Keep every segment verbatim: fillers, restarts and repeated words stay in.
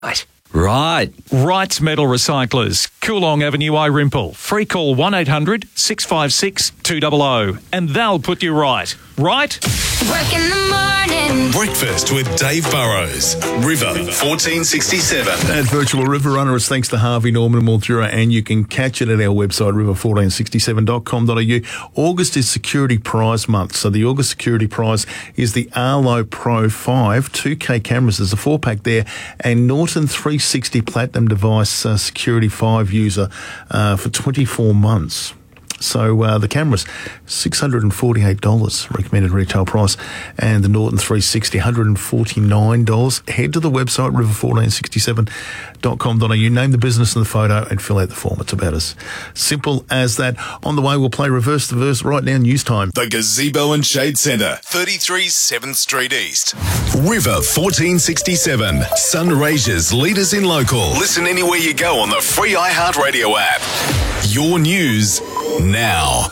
Right. Right. Wrights Metal Recyclers, Coolong Avenue, Irimple. Free call one eight hundred six five six two hundred and they'll put you right. Right? Work in the morning. Breakfast with Dave Burrows. River fourteen sixty-seven. That virtual River Runner is thanks to Harvey Norman and Mildura, and you can catch it at our website, river fourteen sixty-seven dot com dot a u. August is Security Prize Month, so the August Security Prize is the Arlo Pro five two K cameras. There's a four-pack there, and Norton three sixty Platinum device uh, Security five user uh, for twenty-four months. So uh, the camera's six hundred forty-eight dollars recommended retail price, and the Norton three sixty one hundred forty-nine dollars. Head to the website river fourteen sixty-seven dot com dot a u, name the business in the photo and fill out the form. It's about as simple as that. On the way, we'll play Reverse the Verse right now, news time. The Gazebo and Shade Centre, thirty-three seventh Street East. River fourteen sixty-seven, Sunraysia's leaders in local. Listen anywhere you go on the free iHeartRadio app. Your news now.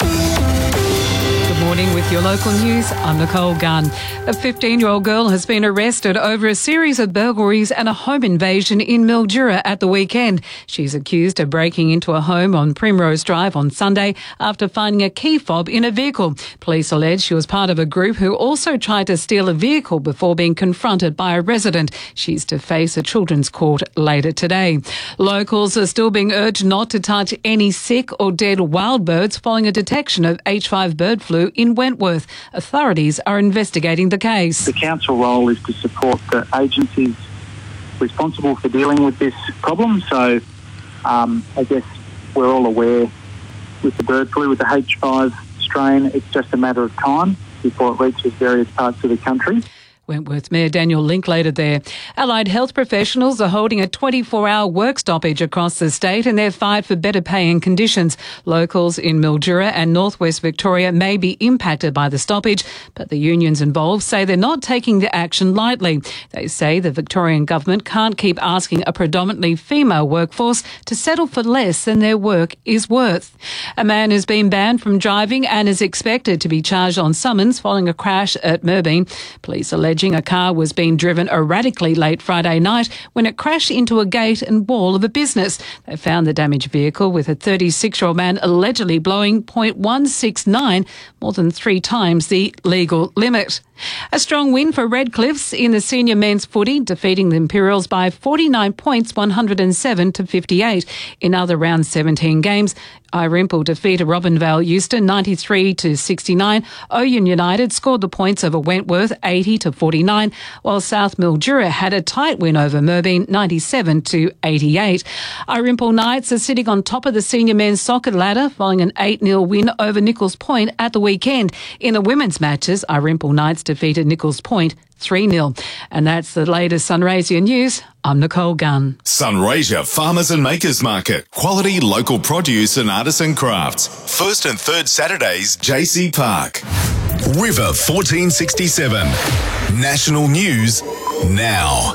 Good morning with your local news. I'm Nicole Gunn. A fifteen-year-old girl has been arrested over a series of burglaries and a home invasion in Mildura at the weekend. She's accused of breaking into a home on Primrose Drive on Sunday after finding a key fob in a vehicle. Police allege she was part of a group who also tried to steal a vehicle before being confronted by a resident. She's to face a children's court later today. Locals are still being urged not to touch any sick or dead wild birds following a detection of H five bird flu in Wentworth. Authorities are investigating the case. The council role is to support the agencies responsible for dealing with this problem. So um, I guess we're all aware with the bird flu, with the H five strain, it's just a matter of time before it reaches various parts of the country. Wentworth Mayor Daniel Linklater there. Allied health professionals are holding a twenty-four hour work stoppage across the state, and they're fired for better pay and conditions. Locals in Mildura and northwest Victoria may be impacted by the stoppage, but the unions involved say they're not taking the action lightly. They say the Victorian government can't keep asking a predominantly female workforce to settle for less than their work is worth. A man has been banned from driving and is expected to be charged on summons following a crash at Merbeen. Police allege a car was being driven erratically late Friday night when it crashed into a gate and wall of a business. They found the damaged vehicle with a thirty-six-year-old man allegedly blowing point one six nine, more than three times the legal limit. A strong win for Redcliffs in the senior men's footy, defeating the Imperials by forty-nine points, one hundred seven to fifty-eight. In other round seventeen games, Irimple defeated Robinvale Euston ninety-three to sixty-nine. Oyen United scored the points over Wentworth eighty to forty-nine, while South Mildura had a tight win over Merbeen ninety-seven to eighty-eight. Irimple Knights are sitting on top of the senior men's soccer ladder following an eight nil win over Nichols Point at the weekend. In the women's matches, Irimple Knights defeated Nichols Point three nil. And that's the latest Sunraysia news. I'm Nicole Gunn. Sunraysia Farmers and Makers Market. Quality local produce and artisan crafts. First and third Saturdays, J C Park. River fourteen sixty-seven. National News now.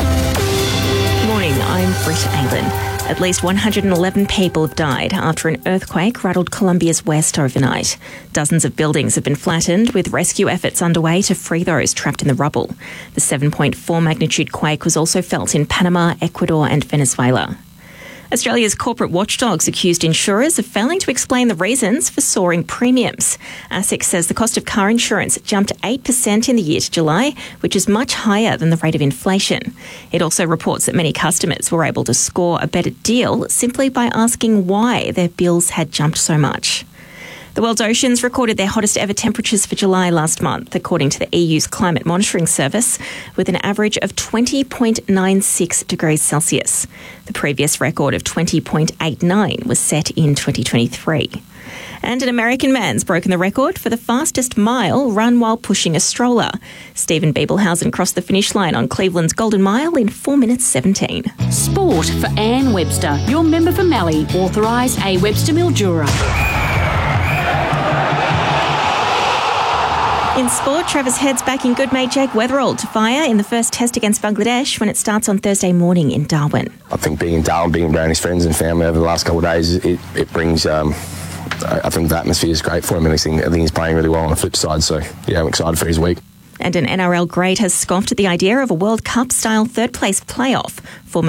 Morning, I'm Britt Aylen. At least one hundred eleven people have died after an earthquake rattled Colombia's west overnight. Dozens of buildings have been flattened, with rescue efforts underway to free those trapped in the rubble. The seven point four magnitude quake was also felt in Panama, Ecuador and Venezuela. Australia's corporate watchdogs accused insurers of failing to explain the reasons for soaring premiums. ASIC says the cost of car insurance jumped eight percent in the year to July, which is much higher than the rate of inflation. It also reports that many customers were able to score a better deal simply by asking why their bills had jumped so much. The world's oceans recorded their hottest ever temperatures for July last month, according to the E U's Climate Monitoring Service, with an average of twenty point nine six degrees Celsius. The previous record of twenty point eight nine was set in twenty twenty-three. And an American man's broken the record for the fastest mile run while pushing a stroller. Stephen Biebelhausen crossed the finish line on Cleveland's Golden Mile in four minutes seventeen. Sport for Anne Webster, your member for Mallee, authorised A Webster Mildura. In sport, Travis Head's backing good mate Jake Weatherall to fire in the first test against Bangladesh when it starts on Thursday morning in Darwin. I think being in Darwin, being around his friends and family over the last couple of days, it, it brings, um, I think the atmosphere is great for him, and I think, I think he's playing really well on the flip side, so yeah, I'm excited for his week. And an N R L great has scoffed at the idea of a World Cup-style third-place playoff. Former